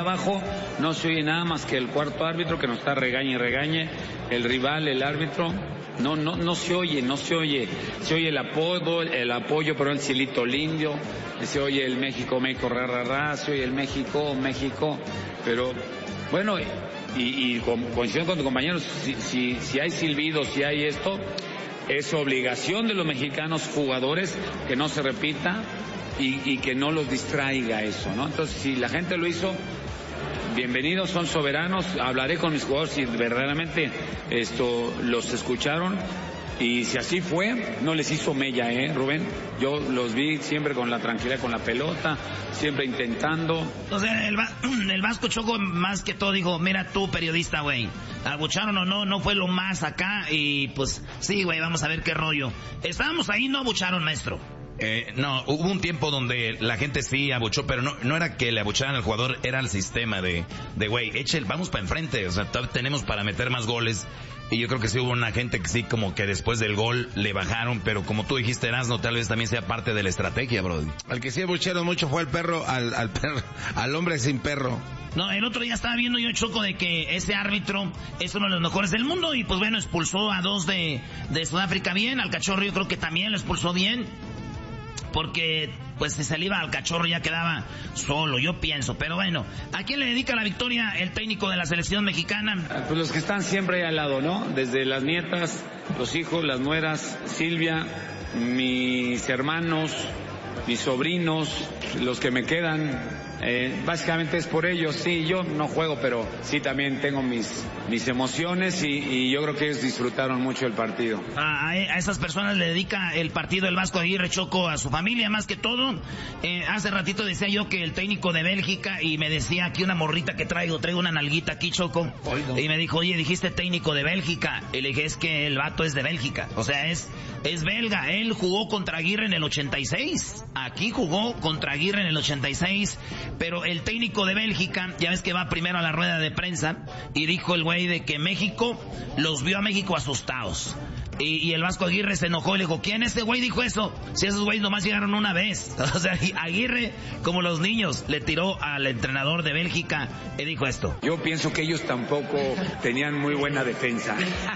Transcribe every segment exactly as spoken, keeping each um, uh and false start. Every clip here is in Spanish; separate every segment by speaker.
Speaker 1: abajo no se oye nada más que el cuarto árbitro que nos está regañe y regañe, el rival, el árbitro. No, no, no se oye, no se oye. Se oye el apoyo, el apoyo, pero el cielito lindo. Se oye el México, México, ra, ra, ra. Se oye el México, México. Pero, bueno, y, y coincido con tu compañero, si, si, si hay silbidos, si hay esto, es obligación de los mexicanos jugadores que no se repita y, y que no los distraiga eso, ¿no? Entonces, si la gente lo hizo, bienvenidos, son soberanos. Hablaré con mis jugadores si verdaderamente esto los escucharon, y si así fue, no les hizo mella, ¿eh, Rubén? Yo los vi siempre con la tranquilidad, con la pelota, siempre intentando.
Speaker 2: O sea, el, el Vasco Choco más que todo dijo, mira tú, periodista, güey, abucharon o no, no fue lo más acá, y pues sí, güey, vamos a ver qué rollo. Estábamos ahí, no abucharon, maestro.
Speaker 3: Eh, no, hubo un tiempo donde la gente sí abuchó, pero no, no era que le abucharan al jugador, era el sistema de, de güey, eche, vamos para enfrente, o sea, tenemos para meter más goles. Y yo creo que sí hubo una gente que sí, como que después del gol le bajaron, pero como tú dijiste, Erasmo, tal vez también sea parte de la estrategia, bro.
Speaker 4: Al que sí abucharon mucho fue al perro, al, al perro, al hombre sin perro.
Speaker 2: No, el otro día estaba viendo yo, Choco, de que ese árbitro es uno de los mejores del mundo, y pues bueno, expulsó a dos de, de Sudáfrica bien, al Cachorro yo creo que también lo expulsó bien, porque pues si se le iba al Cachorro ya quedaba solo, yo pienso. Pero bueno, ¿a quién le dedica la victoria el técnico de la selección mexicana?
Speaker 1: Pues los que están siempre ahí al lado, ¿no? Desde las nietas, los hijos, las nueras, Silvia, mis hermanos, mis sobrinos, los que me quedan. Eh, básicamente es por ellos. Sí, yo no juego, pero sí también tengo mis mis emociones, y, y yo creo que ellos disfrutaron mucho el partido.
Speaker 2: A, a esas personas le dedica el partido el Vasco Aguirre, Choco, a su familia más que todo. Eh, hace ratito decía yo que el técnico de Bélgica, y me decía aquí una morrita que traigo, traigo una nalguita aquí, Choco, Oigo. Y me dijo, oye, dijiste técnico de Bélgica, y le dije, es que el vato es de Bélgica, o sea, es es belga. Él jugó contra Aguirre en el ochenta y seis, aquí jugó contra Aguirre en el ochenta y seis. Pero el técnico de Bélgica, ya ves que va primero a la rueda de prensa, y dijo el güey de que México, los vio a México asustados. Y, y el Vasco Aguirre se enojó y le dijo, ¿quién ese güey dijo eso? Si esos güeyes nomás llegaron una vez. O sea, Aguirre, como los niños, le tiró al entrenador de Bélgica y dijo esto.
Speaker 1: Yo pienso que ellos tampoco tenían muy buena defensa,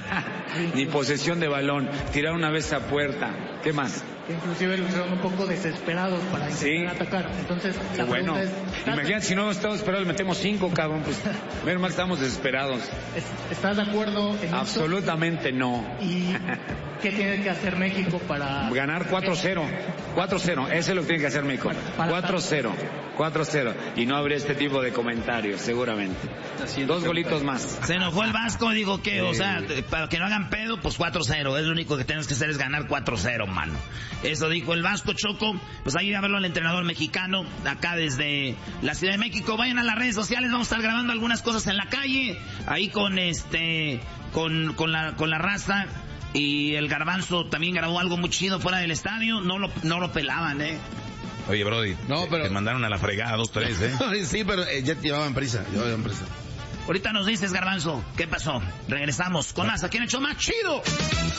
Speaker 1: ni posesión de balón, tiraron una vez a puerta. ¿Qué más?
Speaker 5: Inclusive lo hicieron un poco desesperados para intentar sí. atacar. Entonces, la
Speaker 1: bueno,
Speaker 5: pregunta es...
Speaker 1: imagínate si no hemos estado esperados, metemos cinco, cabrón. Pues, menos mal estamos desesperados.
Speaker 5: ¿Estás de acuerdo en
Speaker 1: Absolutamente
Speaker 5: esto?
Speaker 1: no.
Speaker 5: ¿Y qué tiene que hacer México para...
Speaker 1: ganar cuatro cero? cuatro cero, eso es lo que tiene que hacer México. cuatro cero. cuatro cero. Y no habría este tipo de comentarios, seguramente. Dos golitos más.
Speaker 2: Se enojó el Vasco, digo que, o sea, para que no hagan pedo, pues cuatro cero. Es lo único que tienes que hacer, es ganar cuatro cero, mano. Eso dijo el Vasco, Choco. Pues ahí a verlo al entrenador mexicano, acá desde la Ciudad de México. Vayan a las redes sociales, vamos a estar grabando algunas cosas en la calle, ahí con este, con, con la, con la raza. Y el Garbanzo también grabó algo muy chido fuera del estadio, no lo, no lo pelaban, eh.
Speaker 3: Oye, Brody, no, pero... te mandaron a la fregada dos, tres, eh.
Speaker 4: Sí, pero eh, ya llevaban prisa, llevaban prisa.
Speaker 2: Ahorita nos dices, Garbanzo, ¿qué pasó? Regresamos con más, aquí en el show más chido.